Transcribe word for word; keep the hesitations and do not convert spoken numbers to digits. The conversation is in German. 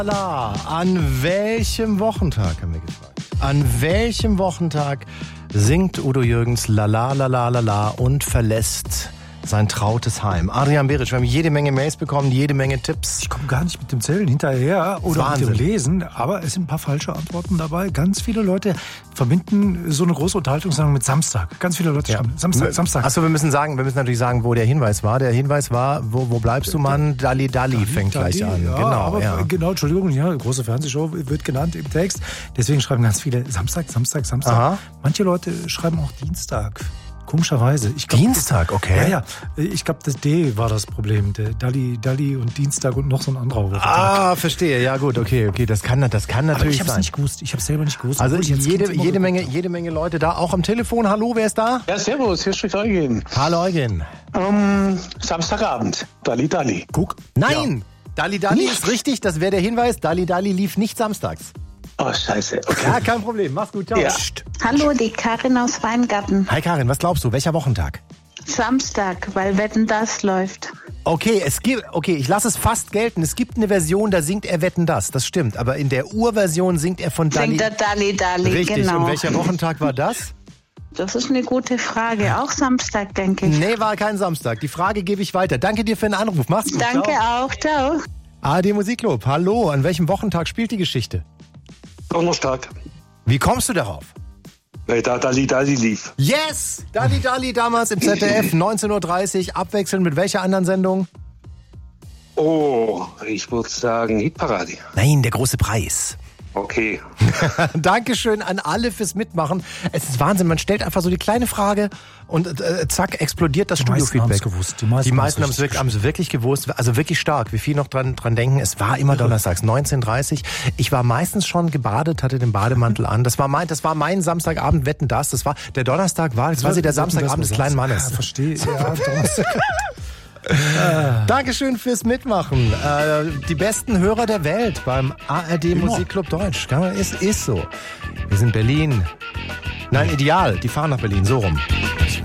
An welchem Wochentag, haben wir gefragt, an welchem Wochentag singt Udo Jürgens La La La La La La und verlässt sein trautes Heim? Adrian Beric, wir haben jede Menge Mails bekommen, jede Menge Tipps. Ich komme gar nicht mit dem Zählen hinterher oder Wahnsinn. mit dem Lesen, aber es sind ein paar falsche Antworten dabei. Ganz viele Leute verbinden so eine große Unterhaltungssendung mit Samstag. Ganz viele Leute schreiben Samstag, Samstag. Achso, wir müssen sagen, wir müssen natürlich sagen, wo der Hinweis war. Der Hinweis war, wo, wo bleibst du, Mann? Dalli Dalli, Dalli fängt Dalli, gleich an. Ja, genau, aber ja. genau, Entschuldigung, ja, große Fernsehshow wird genannt im Text. Deswegen schreiben ganz viele Samstag, Samstag, Samstag. Aha. Manche Leute schreiben auch Dienstag. Komischerweise. Ich glaub, Dienstag, okay. Ja, ja. Ich glaube, das D war das Problem. Der Dalli, Dalli und Dienstag und noch so ein anderer Wochentag. Ah, verstehe. Ja gut, okay, okay. Das kann, das kann natürlich Aber ich habe es sein. nicht gewusst. Ich habe selber nicht gewusst. Also ich jetzt jede, jede Menge, jede Menge Leute da, auch am Telefon. Hallo, wer ist da? Ja, servus, hier spricht Eugen. Hallo Eugen. Um, Samstagabend, Dalli Dalli. Guck. Nein, Ja. Dalli Dalli Nicht? ist richtig. Das wäre der Hinweis. Dalli Dalli lief nicht samstags. Oh, scheiße, okay. Ja, kein Problem. Mach's gut. Ciao. Ja. Hallo, die Karin aus Weingarten. Hi Karin, was glaubst du? Welcher Wochentag? Samstag, weil Wetten, das läuft. Okay, es gibt, okay, ich lasse es fast gelten. Es gibt eine Version, da singt er Wetten, das. Das stimmt. Aber in der Urversion singt er von Dalli. Singt der Dalli Dalli, Richtig. genau. Und welcher Wochentag war das? Das ist eine gute Frage. Auch Samstag, denke ich. Nee, war kein Samstag. Die Frage gebe ich weiter. Danke dir für den Anruf. Mach's gut. Danke Ciao. auch. Ciao. A R D Musikclub. Hallo. An welchem Wochentag spielt die Geschichte? Donnerstag, Wie kommst du darauf? weil da Dalli Dalli lief. Yes! Dalli Dalli damals im Z D F, neunzehn Uhr dreißig, abwechselnd mit welcher anderen Sendung? Oh, ich würde sagen Hitparade. Nein, der große Preis. Okay. Dankeschön an alle fürs Mitmachen. Es ist Wahnsinn, man stellt einfach so die kleine Frage und äh, zack, explodiert das Die meisten Studiofeedback. haben's gewusst. Die meisten Die meisten haben haben's es wirklich, haben's wirklich gewusst. Also wirklich stark, wie viel noch dran, dran denken. Es war immer donnerstags, neunzehn Uhr dreißig. Ich war meistens schon gebadet, hatte den Bademantel an. Das war mein, das war mein Samstagabend, Wetten, das. Das war, der Donnerstag war quasi der Samstagabend des kleinen Mannes. Ja, verstehe. Ja, Donnerstag. Dankeschön fürs Mitmachen. Äh, die besten Hörer der Welt beim A R D Immer. Musikclub Deutsch. Ist, ist so. Wir sind Berlin. Nein, ideal. Die fahren nach Berlin. So rum.